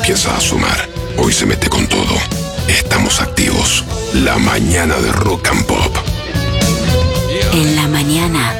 empieza a sumar. Hoy se mete con todo. Estamos activos. La mañana de Rock and Pop. En la mañana,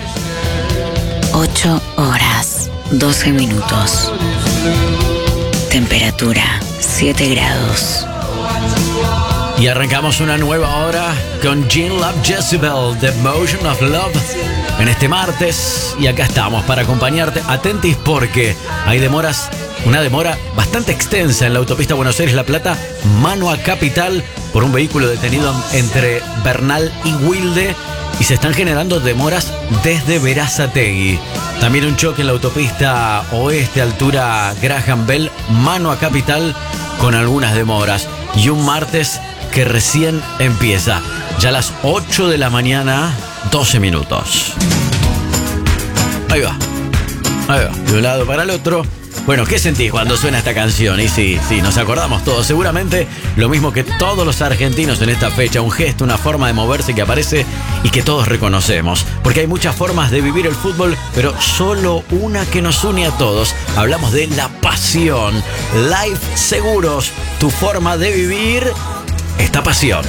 8 horas, 12 minutos. Temperatura, 7 grados. Y arrancamos una nueva hora con Gene Love Jezebel, The Motion of Love, en este martes. Y acá estamos para acompañarte. Atentis porque hay demoras, una demora bastante extensa en la autopista Buenos Aires-La Plata, mano a Capital, por un vehículo detenido entre Bernal y Wilde. Y se están generando demoras desde Berazategui. También un choque en la autopista oeste, altura Graham Bell, mano a Capital, con algunas demoras. Y un martes que recién empieza. Ya a las 8 de la mañana, 12 minutos. Ahí va. De un lado para el otro. Bueno, ¿qué sentís cuando suena esta canción? Y sí, nos acordamos todos. Seguramente lo mismo que todos los argentinos en esta fecha. Un gesto, una forma de moverse que aparece y que todos reconocemos. Porque hay muchas formas de vivir el fútbol, pero solo una que nos une a todos. Hablamos de la pasión. Life Seguros, tu forma de vivir esta pasión.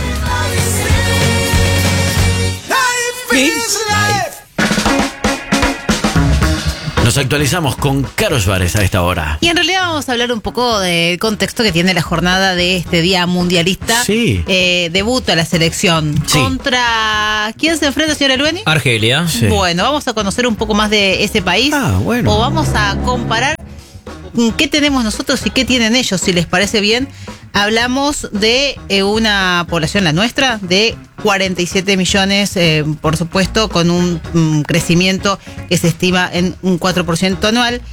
Nos actualizamos con Caro Suárez a esta hora. Y en realidad vamos a hablar un poco del contexto que tiene la jornada de este día mundialista. Sí. Debuta la selección. Sí. ¿Contra quién se enfrenta, señora Lueni? Argelia. Sí. Bueno, vamos a conocer un poco más de ese país. Bueno. O vamos a comparar qué tenemos nosotros y qué tienen ellos, si les parece bien. Hablamos de una población, la nuestra, de 47 millones, por supuesto, con un crecimiento que se estima en un 4% anual.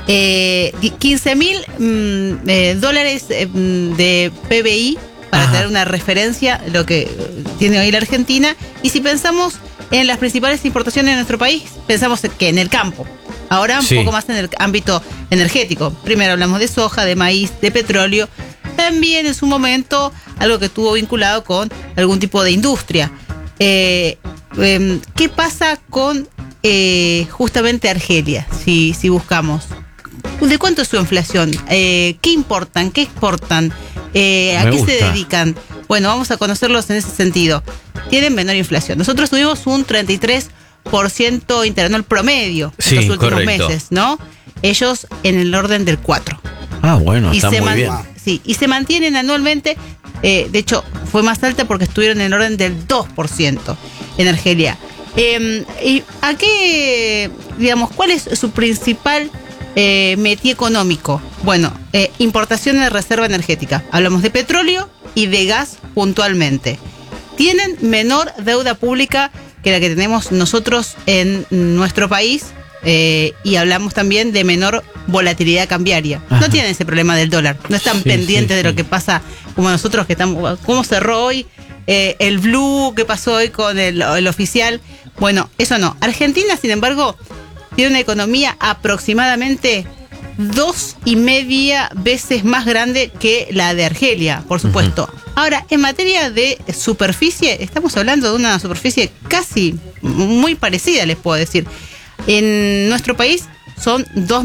15.000 dólares de PBI, para Ajá. tener una referencia, lo que tiene hoy la Argentina. Y si pensamos en las principales importaciones de nuestro país, pensamos que en el campo. Ahora un Sí. poco más en el ámbito energético. Primero hablamos de soja, de maíz, de petróleo. También en su momento algo que estuvo vinculado con algún tipo de industria. ¿Qué pasa con justamente Argelia? Si buscamos. ¿De cuánto es su inflación? ¿Qué importan? ¿Qué exportan? ¿A qué se dedican? Bueno, vamos a conocerlos en ese sentido. Tienen menor inflación. Nosotros tuvimos un 33% interanual promedio en los últimos meses, ¿no? Ellos en el orden del 4%. Bueno, está muy bien. Sí, y se mantienen anualmente, de hecho, fue más alta porque estuvieron en el orden del 2% en Argelia. ¿Y a qué, digamos, cuál es su principal métier económico? Bueno, importación de reserva energética. Hablamos de petróleo y de gas puntualmente. Tienen menor deuda pública que la que tenemos nosotros en nuestro país. Y hablamos también de menor volatilidad cambiaria. Ajá. No tienen ese problema del dólar. No están pendientes de lo que pasa como nosotros, que estamos. ¿Cómo cerró hoy el blue? ¿Qué pasó hoy con el oficial? Bueno, eso no. Argentina, sin embargo, tiene una economía aproximadamente 2,5 veces más grande que la de Argelia, por supuesto. Uh-huh. Ahora, en materia de superficie, estamos hablando de una superficie casi muy parecida, les puedo decir. En nuestro país son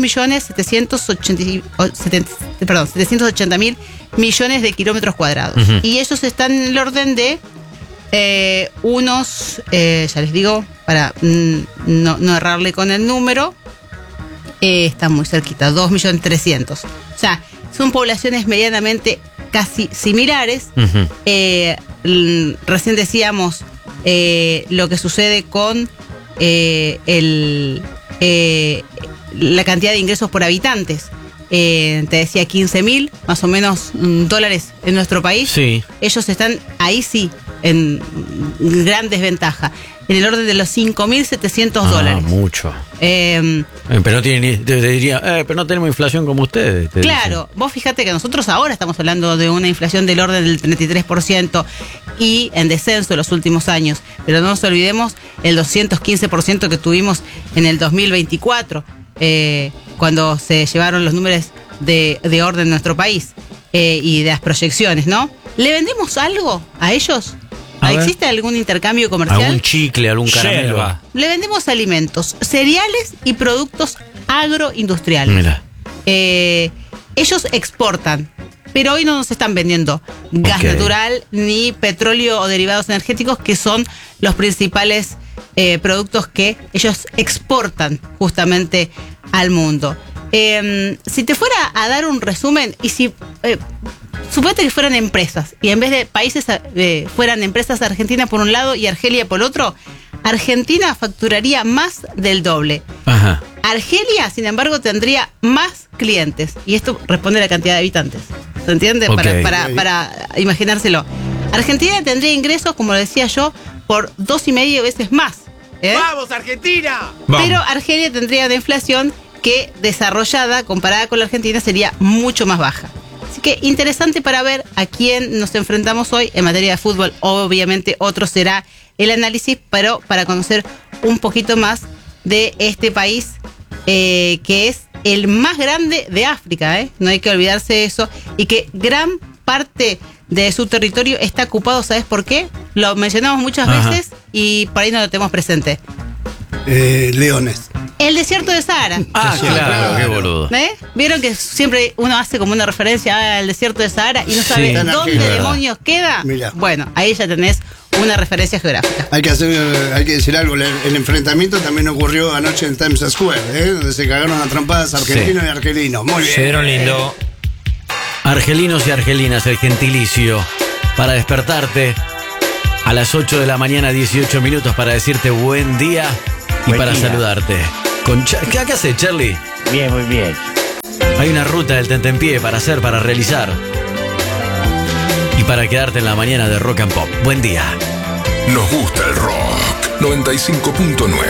2.780.000 millones de kilómetros cuadrados. Uh-huh. Y ellos están en el orden de unos, ya les digo, para no errarle con el número, está muy cerquita, 2.300.000. O sea, son poblaciones medianamente casi similares. Uh-huh. Recién decíamos lo que sucede con la cantidad de ingresos por habitantes. Te decía 15.000 más o menos dólares en nuestro país. Sí. Ellos están ahí sí en gran desventaja, en el orden de los 5.700 dólares. Mucho. Pero no tienen, te diría, pero no tenemos inflación como ustedes. Claro, dicen. Vos fíjate que nosotros ahora estamos hablando de una inflación del orden del 33% y en descenso en los últimos años. Pero no nos olvidemos el 215% que tuvimos en el 2024, cuando se llevaron los números de orden en nuestro país y de las proyecciones, ¿no? ¿Le vendemos algo a ellos? ¿Existe algún intercambio comercial? ¿Algún chicle, algún caramelo? Yerba. Le vendemos alimentos, cereales y productos agroindustriales. Mira. Ellos exportan pero hoy no nos están vendiendo gas Ok. natural ni petróleo o derivados energéticos, que son los principales productos que ellos exportan justamente al mundo. Si te fuera a dar un resumen, y si suponete que fueran empresas, y en vez de países fueran empresas argentinas por un lado y Argelia por otro, Argentina facturaría más del doble. Ajá. Argelia, sin embargo, tendría más clientes. Y esto responde a la cantidad de habitantes. ¿Se entiende? Ok. Para imaginárselo. Argentina tendría ingresos, como lo decía yo, por 2,5 veces más. ¡Vamos, Argentina! Pero Argelia tendría una inflación que, desarrollada, comparada con la Argentina, sería mucho más baja. Así que interesante para ver a quién nos enfrentamos hoy en materia de fútbol. Obviamente otro será el análisis, pero para conocer un poquito más de este país que es el más grande de África, no hay que olvidarse de eso, y que gran parte de su territorio está ocupado, ¿sabes por qué? Lo mencionamos muchas Ajá. veces y por ahí no lo tenemos presente. Leones. El desierto de Sahara. Ah, Sí, claro, claro. qué boludo. ¿Vieron que siempre uno hace como una referencia al desierto de Sahara y no Sí. sabe Está en dónde Argelia. demonios queda? Mirá. Bueno, ahí ya tenés una referencia geográfica. Hay que decir algo. El enfrentamiento también ocurrió anoche en Times Square, donde se cagaron a trompadas argentinos y argelinos. Muy bien. Se dieron lindo. Argelinos y argelinas, el gentilicio, para despertarte a las 8 de la mañana, 18 minutos, para decirte buen día y Buen para día. saludarte. ¿Qué haces, Charlie? Bien, muy bien. Hay una ruta del Tentempié para hacer, para realizar. Y para quedarte en la mañana de Rock and Pop. Buen día. Nos gusta el rock. 95.9.